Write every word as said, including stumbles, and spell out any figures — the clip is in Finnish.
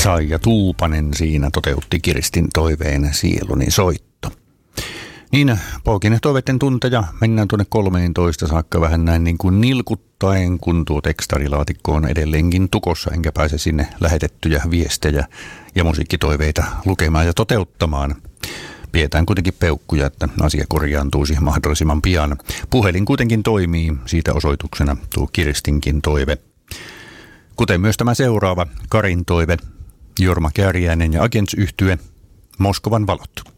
Saija Tuupanen siinä toteutti Kirstin toiveen sieluni soitto. Niin, poikien toiveiden tunteja mennään tuonne kolmeentoista saakka vähän näin niin kuin nilkuttaen, kun tuo tekstarilaatikko on edelleenkin tukossa, enkä pääse sinne lähetettyjä viestejä ja musiikkitoiveita lukemaan ja toteuttamaan. Pidetään kuitenkin peukkuja, että asia korjaantuisi mahdollisimman pian. Puhelin kuitenkin toimii, siitä osoituksena tuo Kirstinkin toive. Kuten myös tämä seuraava Karin toive, Jorma Kääriäinen ja Agents-yhtye, Moskovan valot.